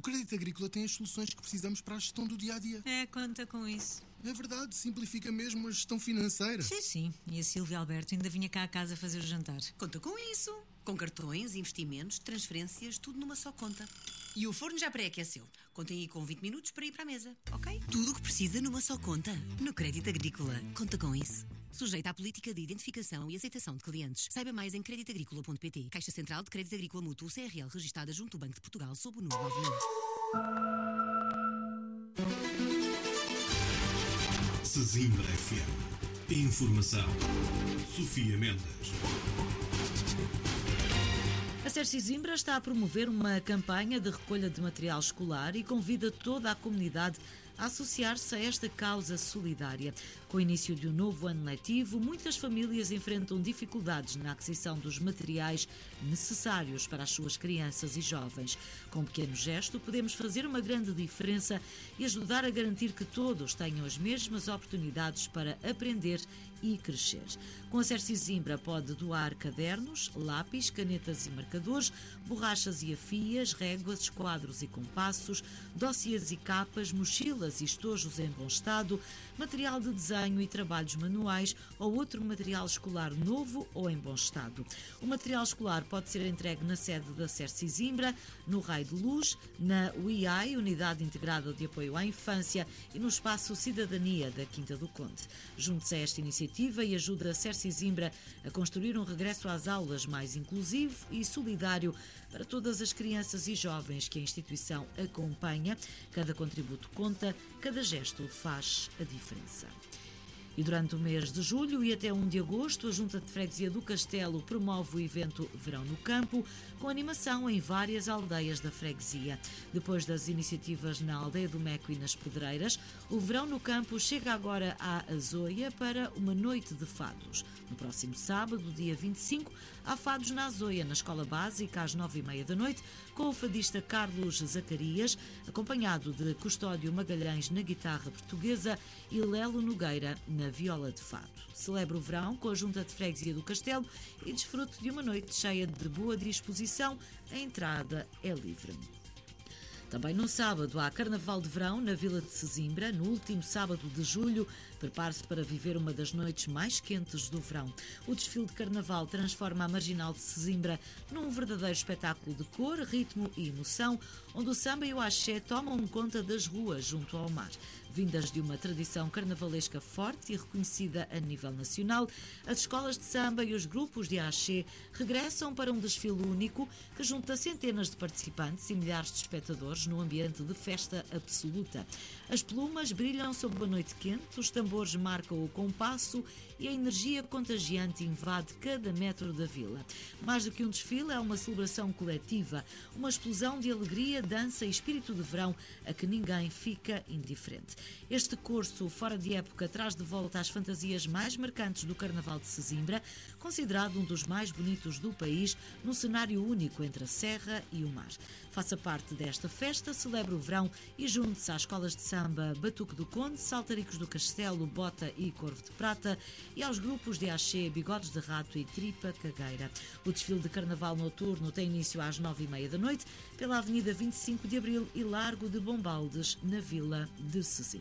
Crédito Agrícola tem as soluções que precisamos para a gestão do dia-a-dia. Conta com isso. É verdade, simplifica mesmo a gestão financeira. Sim. E a Silvia Alberto ainda vinha cá a casa fazer o jantar. Conta com isso. Com cartões, investimentos, transferências, tudo numa só conta. E o forno já pré-aqueceu. Contem aí com 20 minutos para ir para a mesa, ok? Tudo o que precisa numa só conta. No Crédito Agrícola. Conta com isso. Sujeita à política de identificação e aceitação de clientes. Saiba mais em creditagricola.pt. Caixa Central de Crédito Agrícola Mútuo CRL, registada junto ao Banco de Portugal sob o número 9000. Sesimbra FM. Informação. Sofia Mendes. A SER Sesimbra está a promover uma campanha de recolha de material escolar e convida toda a comunidade a associar-se a esta causa solidária. Com o início de um novo ano letivo, muitas famílias enfrentam dificuldades na aquisição dos materiais necessários para as suas crianças e jovens. Com um pequeno gesto, podemos fazer uma grande diferença e ajudar a garantir que todos tenham as mesmas oportunidades para aprender e crescer. Com a SER Sesimbra pode doar cadernos, lápis, canetas e marcadores, borrachas e afias, réguas, esquadros e compassos, dossiês e capas, mochilas e estojos em bom estado, material de desenho e trabalhos manuais ou outro material escolar novo ou em bom estado. O material escolar pode ser entregue na sede da SER Sesimbra, no Raio de Luz, na UIAI, Unidade Integrada de Apoio à Infância, e no Espaço Cidadania da Quinta do Conde. Junte-se a esta iniciativa e ajude a SER Sesimbra a construir um regresso às aulas mais inclusivo e solidário para todas as crianças e jovens que a instituição acompanha. Cada contributo conta, cada gesto faz a diferença. E durante o mês de julho e até 1 de agosto, a Junta de Freguesia do Castelo promove o evento Verão no Campo, com animação em várias aldeias da freguesia. Depois das iniciativas na Aldeia do Meco e nas Pedreiras, o Verão no Campo chega agora à Azoia para uma noite de fados. No próximo sábado, dia 25, há fados na Azoia, na Escola Básica, às 9h30 da noite, com o fadista Carlos Zacarias, acompanhado de Custódio Magalhães na guitarra portuguesa e Lelo Nogueira na viola de fado. Celebra o verão com a Junta de Freguesia do Castelo e desfrute de uma noite cheia de boa disposição. A entrada é livre. Também no sábado há Carnaval de Verão na Vila de Sesimbra. No último sábado de julho, prepare-se para viver uma das noites mais quentes do verão. O desfile de Carnaval transforma a Marginal de Sesimbra num verdadeiro espetáculo de cor, ritmo e emoção, onde o samba e o axé tomam conta das ruas junto ao mar. Vindas de uma tradição carnavalesca forte e reconhecida a nível nacional, as escolas de samba e os grupos de axé regressam para um desfile único que junta centenas de participantes e milhares de espectadores num ambiente de festa absoluta. As plumas brilham sob a noite quente, os tambores marcam o compasso e a energia contagiante invade cada metro da vila. Mais do que um desfile, é uma celebração coletiva, uma explosão de alegria, dança e espírito de verão a que ninguém fica indiferente. Este curso, fora de época, traz de volta as fantasias mais marcantes do Carnaval de Sesimbra, considerado um dos mais bonitos do país, num cenário único entre a serra e o mar. Faça parte desta festa, celebre o verão e junte-se às escolas de samba Batuque do Conde, Saltaricos do Castelo, Bota e Corvo de Prata e aos grupos de axé, Bigodes de Rato e Tripa Cagueira. O desfile de Carnaval noturno tem início às 9h30 da noite pela Avenida 25 de Abril e Largo de Bombaldes, na Vila de Sesimbra.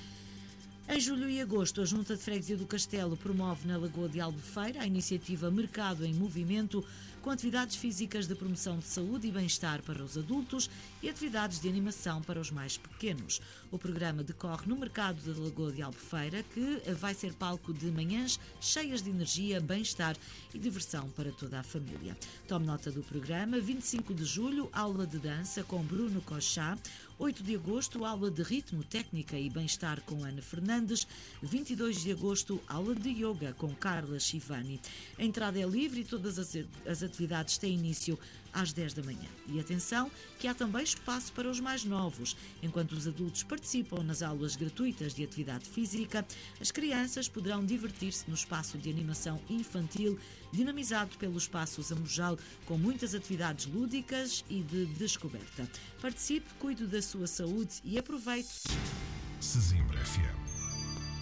Em julho e agosto, a Junta de Freguesia do Castelo promove na Lagoa de Albufeira a iniciativa Mercado em Movimento, com atividades físicas de promoção de saúde e bem-estar para os adultos e atividades de animação para os mais pequenos. O programa decorre no Mercado da Lagoa de Albufeira, que vai ser palco de manhãs cheias de energia, bem-estar e diversão para toda a família. Tome nota do programa. 25 de julho, aula de dança com Bruno Cochá. 8 de agosto, aula de ritmo, técnica e bem-estar com Ana Fernandes. 22 de agosto, aula de yoga com Carla Shivani. A entrada é livre e todas as atividades têm início às 10 da manhã. E atenção, que há também espaço para os mais novos. Enquanto os adultos participam nas aulas gratuitas de atividade física, as crianças poderão divertir-se no espaço de animação infantil, dinamizado pelo Espaço Zambojal, com muitas atividades lúdicas e de descoberta. Participe, cuide da sua saúde e aproveite. Sesimbra FM.